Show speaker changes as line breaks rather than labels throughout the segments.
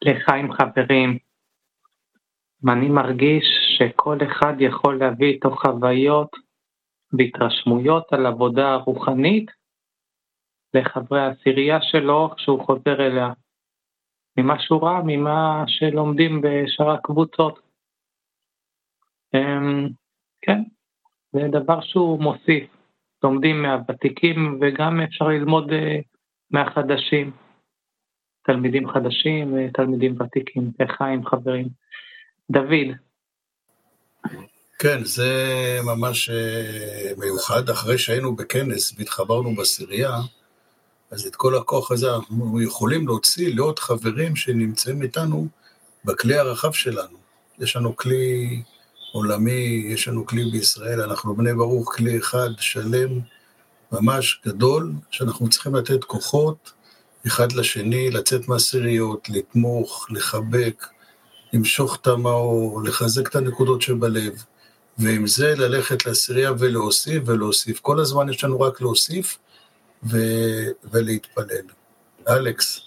לחיים חברים, אני מרגיש שכל אחד יכול להביא איתו חוויות והתרשמויות על עבודה רוחנית לחברי העשירייה שלו כשהוא חוזר אליה, ממה שהוא ראה, ממה שלומדים בשאר הקבוצות. כן, זה דבר שהוא מוסיף, לומדים מהוותיקים וגם אפשר ללמוד מהחדשים, תלמידים חדשים ותלמידים ותיקים. לחיים חברים. דוד.
כן, זה ממש מיוחד. אחרי שהיינו בכנס והתחברנו בעשירייה, אז את כל הכוח הזה אנחנו יכולים להוציא לעוד חברים שנמצאים איתנו בכלי הרחב שלנו. יש לנו כלי עולמי, יש לנו כלי בישראל, אנחנו בני ברוך, כלי אחד שלם, ממש גדול, שאנחנו צריכים לתת כוחות אחד לשני, לצאת מהעשיריות, לתמוך, לחבק, למשוך את המאור, לחזק את הנקודות שבלב, ועם זה ללכת לעשירייה ולהוסיף ולהוסיף. כל הזמן יש לנו רק להוסיף ולהתפלל. אלכס.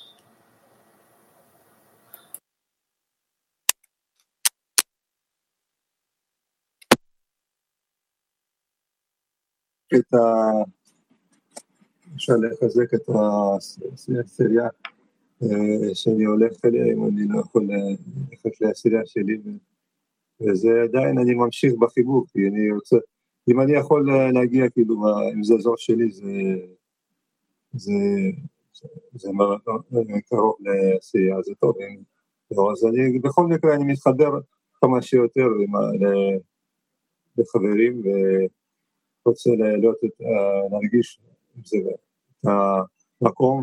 אפשר לחזק את העשירייה שאני הולך אליה, אם אני לא יכול ללכת לעשירייה שלי, וזה עדיין אני ממשיך בחיבוק, כי אני רוצה, אם אני יכול להגיע כאילו עם זה זו שלי, זה קרוב לעשירייה, זה טוב. אז אני בכל מקרה אני מתחבר כמה שיותר לחברים, ורוצה להרגיש את המקום